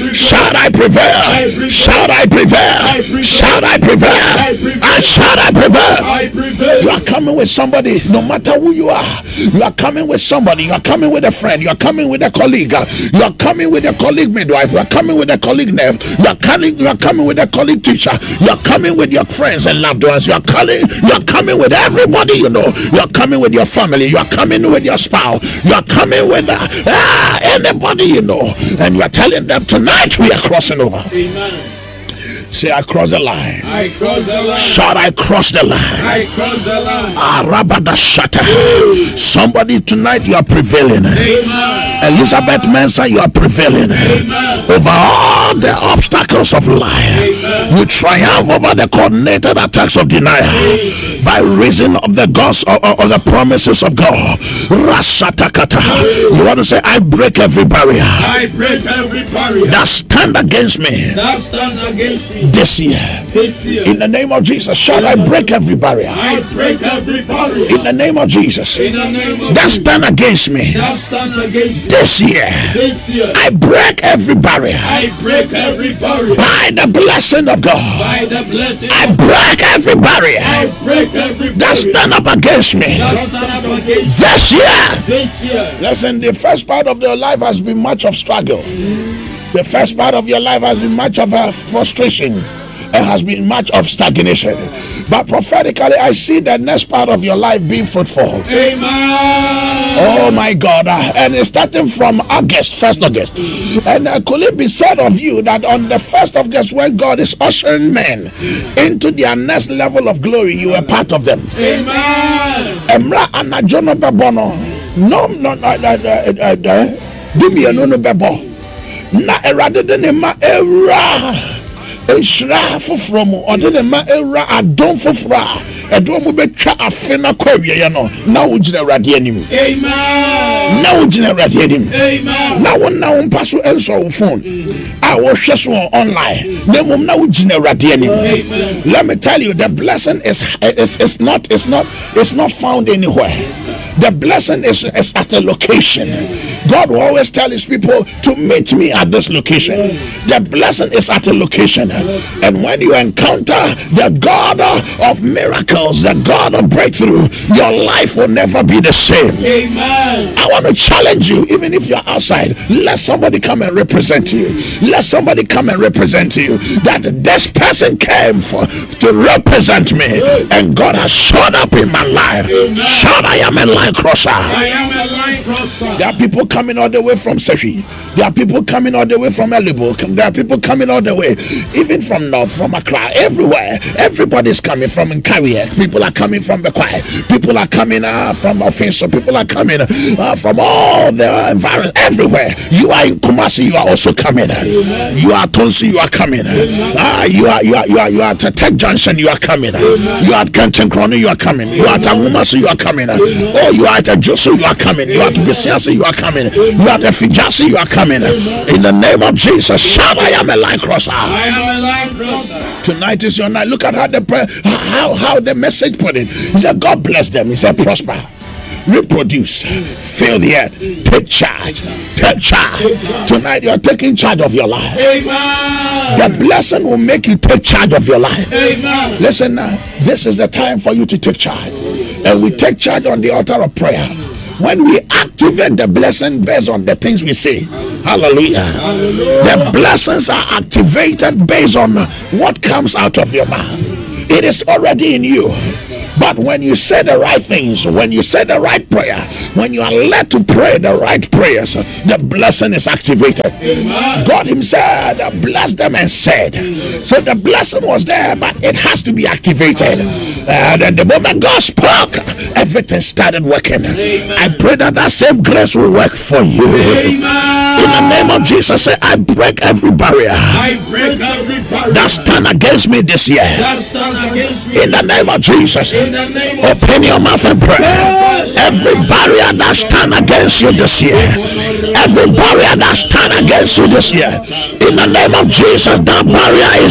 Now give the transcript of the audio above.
Shout I prevail. Shout I prevail. Shout I prevail. Shout I prevail. You are coming with somebody, no matter who you are. You are coming with somebody. You are coming with a friend. You are coming with a colleague. You are coming with a colleague midwife. You are coming with a colleague nurse. You are coming with a colleague teacher. You are coming with your friends and loved ones. You are coming with everybody you know. You are coming with your family. You are coming with your spouse. You are coming with anybody you know. And you are telling them tonight we are crossing over. Amen. Say, I cross the line. I cross the line. Shout, I cross the line. I cross the line. Arabada Shata. Somebody tonight, you are prevailing. Amen. Elizabeth Mensah, you are prevailing. Amen. Over all the obstacles of life. Amen. You triumph over the coordinated attacks of denial. Amen. By reason of the gospel of the promises of God. Rasatakata. You want to say, I break every barrier. I break every barrier that stand against me. That stands against me. This year. In the name of Jesus, shall I break every barrier? I break every barrier. In the name of Jesus. In the name of that stand against me. That stands against me. This year. I break every barrier. I break every barrier. By the blessing of God. By the blessing. I break every barrier. I break every barrier. That stand up against me. That stand up against this year. This year. Listen, the first part of your life has been much of struggle. The first part of your life has been much of frustration. It has been much of stagnation. But prophetically, I see the next part of your life being fruitful. Amen. Oh my God. And it's starting from August, 1st August. And could it be said of you that on the 1st of August, when God is ushering men into their next level of glory, you are part of them. Amen. Emra anajono bebono. No, do me a no bebo. Na erade de nema era eshra foforo ode ne ma era adon foforo edom mu betwa afena kwawie ye no na wo gina erade anim. Amen. Na wo gina erade anim. Amen. Na wo mpaso enso wo phone a wo hwe so online na mum na wo gina erade anim. Let me tell you, the blessing is not found anywhere. The blessing is at a location. God will always tell his people to meet me at this location. The blessing is at a location. And when you encounter the God of miracles, the God of breakthrough, your life will never be the same. Amen. I want to challenge you, even if you're outside, let somebody come and represent you. Let somebody come and represent you. That this person came to represent me, and God has showed up in my life. Shout, I am a line crosser. I am a line crosser. There are people coming all the way from Sefi. There are people coming all the way from Elibo. There are people coming all the way, even from North, from Accra, everywhere. Everybody's coming from Nkariye. People are coming from Bekwai. People are coming from Offenso. People are coming from all the environment, everywhere. You are in Kumasi, you are also coming. You are Tonsi, you are coming. You are at Tech Junction, you are coming. You are at Kenton Kroni, you are coming. You are at Amumasi, you are coming. Oh, you are at Josu, you are coming. You are at Bisiasi, you are coming. You are at Fijasi, you are coming. In the name of Jesus, shout, I am a line crosser. I am a line crosser. Tonight is your night. Look at how the message put it. He said, God bless them. He said, prosper, reproduce, fill the earth, take charge. Tonight you are taking charge of your life. Amen. The blessing will make you take charge of your life. Amen. Listen now, this is the time for you to take charge. And we take charge on the altar of prayer. When we activate the blessing based on the things we say. Hallelujah. The blessings are activated based on what comes out of your mouth. It is already in you. But when you say the right things, when you say the right prayer, when you are led to pray the right prayers, the blessing is activated. Amen. God himself blessed them and said. So the blessing was there, but it has to be activated. And the moment God spoke, everything started working. Amen. I pray that that same grace will work for you. Amen. In the name of Jesus, say, I break every barrier. I break every barrier that stand against me this year. That stands against me. In the name of Jesus. Open your mouth and pray. Every barrier that stand against you this year, every barrier that stand against you this year, in the name of Jesus, that barrier is